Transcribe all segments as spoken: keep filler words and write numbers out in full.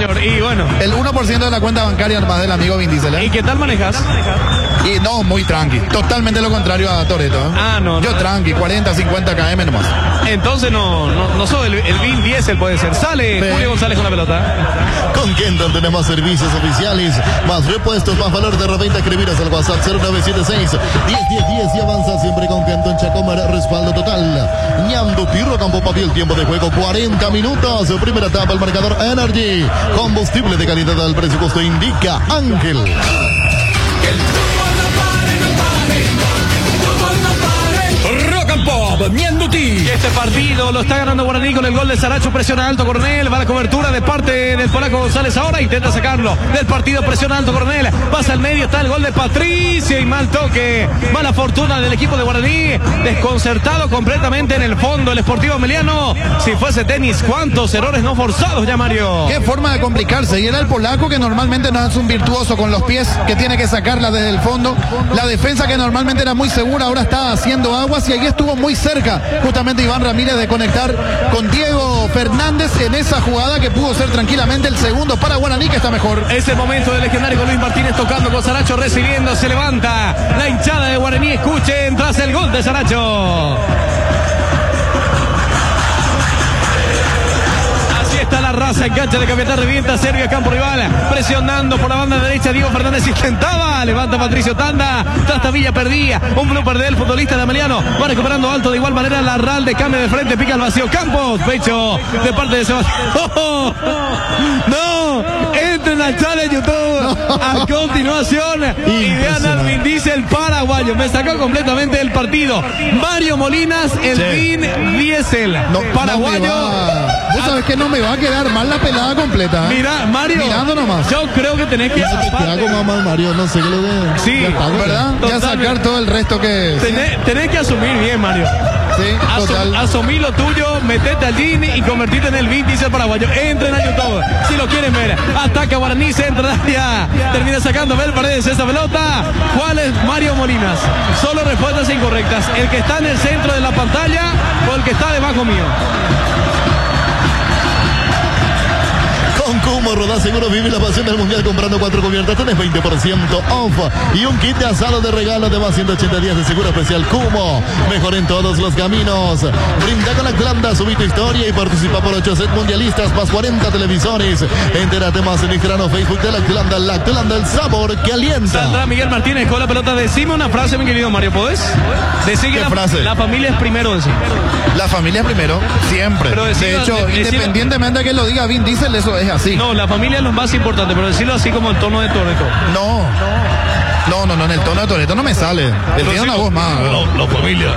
señor. Y bueno. El uno por ciento de la cuenta bancaria más del amigo Vin Diesel, ¿eh? ¿Y qué tal manejas? Y no, muy tranqui. Totalmente lo contrario a Toretto, ¿eh? Ah, no. Yo no. tranqui, cuarenta, cincuenta kilómetros nomás. Entonces no, no, no soy el, el Vin Diesel, puede ser. Sale sí. Julio González con la pelota. Con Kenton tenemos servicios oficiales, más repuestos, más valor de reventa. Escribiros al WhatsApp cero nueve siete seis, diez diez diez y avanza siempre con Kenton Chacomar, respaldo total. Ñando, Tiro, Campo Papi, el tiempo de juego cuarenta minutos. Primera etapa, el marcador Energy. Combustible de calidad al presupuesto indica Ángel. Y este partido lo está ganando Guaraní con el gol de Saracho, presiona alto Coronel, va la cobertura de parte del polaco González ahora, intenta sacarlo del partido, presiona alto Coronel, pasa al medio, está el gol de Patricio y mal toque, mala fortuna del equipo de Guaraní, desconcertado completamente en el fondo el Sportivo Emiliano. Si fuese tenis, cuántos errores no forzados ya, Mario. Qué forma de complicarse, y era el polaco que normalmente no es un virtuoso con los pies, que tiene que sacarla desde el fondo, la defensa que normalmente era muy segura, ahora está haciendo aguas y ahí estuvo muy cerca justamente Iván Ramírez de conectar con Diego Fernández en esa jugada que pudo ser tranquilamente el segundo para Guaraní, que está mejor. Es el momento del legendario con Luis Martínez tocando con Saracho, recibiendo, se levanta la hinchada de Guaraní, escuchen tras el gol de Saracho. Está la raza, engancha de Capitán, revienta, Serbia, campo rival, presionando por la banda derecha, Diego Fernández intentaba, levanta Patricio Tanda, Trastavilla perdía, un blooper del futbolista de Emiliano, va recuperando alto de igual manera, Larralde cambia de frente, pica el vacío, Campos, pecho de parte de Sebastián. ¡Oh! ¡No! Entren al canal de YouTube a continuación y vean al Vin Diesel paraguayo, me sacó completamente del partido. Mario Molinas, el sí. Vin Diesel, no, paraguayo. No Vos sabés que no me va a quedar mal la pelada completa, ¿eh? Mira, Mario, mirando nomás. Yo creo que tenés que hago mamá Mario, no sé qué le ve. Sí, ya, ¿verdad? Ya sacar todo el resto que tenés, tenés que asumir bien, Mario. Sí, total. Asumí lo tuyo, metete al Gini y convertirte en el Vin Diesel paraguayo. Entren a YouTube si lo quieren ver. Ataca Guaraní, centro de área. Termina sacando Bel Paredes esa pelota. ¿Cuál es Mario Molinas? Solo respuestas incorrectas. ¿El que está en el centro de la pantalla o el que está debajo mío? Con Cumo, Rodá Seguro, vive la pasión del mundial comprando cuatro cubiertas. Tenés veinte por ciento off y un kit de asado de regalo de más ciento ochenta días de seguro especial Cumo. Mejor en todos los caminos. Brinda con la Clanda, subí tu historia y participa por ocho set mundialistas más cuarenta televisores. Entérate más en Instagram o Facebook de la Clanda. La Clanda, el sabor que alienta. Saldrá Miguel Martínez con la pelota. Decime una frase, mi querido Mario, ¿podés? Decir que ¿Qué la, frase? La familia es primero, decir. La familia es primero, siempre. Pero decirlo, de hecho, de, independientemente de que lo diga Vin Diesel, eso es así. No, la familia es lo más importante, pero decirlo así como en tono de Toretto. No. No, no, no, en el tono de Toretto no me sale. Él tiene una voz más. La familia.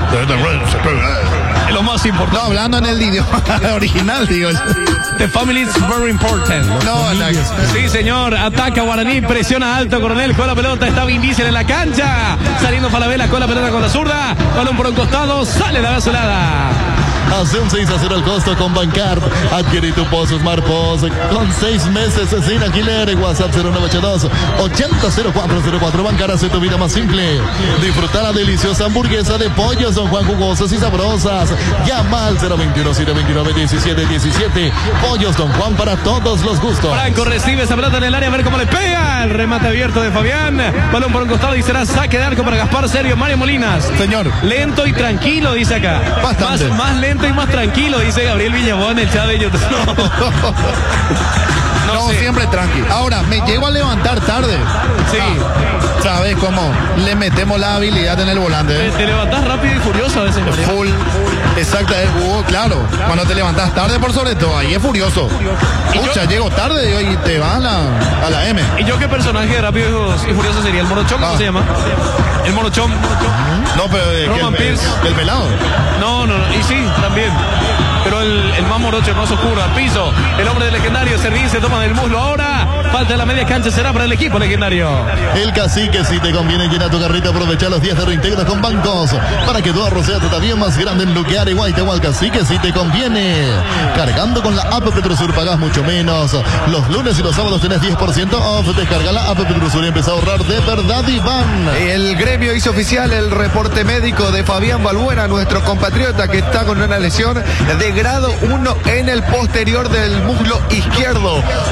Es lo más importante. No, hablando en el idioma original, digo. The family is very important. No, la... Sí, señor. Ataca Guaraní, presiona alto Coronel con la pelota. Está Vin Diesel en la cancha. Saliendo Falabella con la pelota con la zurda. Balón por un costado. Sale la gasolada. Hace un seis a cero al costo con Bancar. Adquirí tu Pozo Smart Pozo con seis meses sin alquiler. WhatsApp cero nueve ocho dos, ochenta cero cuatro cero cuatro. Bancar hace tu vida más simple. Disfruta la deliciosa hamburguesa de pollos Don Juan, jugosas y sabrosas. Llama al cero veintiuno, siete veintinueve, diecisiete diecisiete. Pollos Don Juan para todos los gustos. Franco recibe esa pelota en el área, a ver cómo le pega. El remate abierto de Fabián. Balón por un costado y será saque de arco para Gaspar Sergio Mario Molinas. Señor. Lento y tranquilo, dice acá. Bastante. Más, más lento y más tranquilo, dice Gabriel Villabón, el chat de YouTube. No, no, no siempre tranqui. Ahora, me llego a levantar tarde. Sí. Ah, ¿sabes cómo? Le metemos la habilidad en el volante. Te, te levantás rápido y furioso a veces. Full. Exacto. Uh, claro. Cuando te levantás tarde, por sobre todo, ahí es furioso. Pucha, llego tarde y te va a la, a la M. ¿Y yo qué personaje de Rápido y Furioso sería? ¿El Morochón? ¿Cómo ah. se llama? El Morochón. No, pero de Roman el, Pierce. El, el pelado. No, no, no. Y sí, también. Pero el, el más morocho, el más oscuro, al piso. El hombre del legendario Servín se toma del muslo ahora. Falta la media cancha, será para el equipo legendario. El Cacique, si te conviene, llena tu carrito, aprovecha los días de reintegro con bancos para que tu ahorro sea todavía más grande en Luquear y Guaitehual. Cacique, si te conviene. Cargando con la app Petrosur pagás mucho menos. Los lunes y los sábados tenés diez por ciento off. Descarga la app Petrosur y empieza a ahorrar de verdad, Iván. El gremio hizo oficial el reporte médico de Fabián Balbuena, nuestro compatriota que está con una lesión de grado uno en el posterior del muslo izquierdo.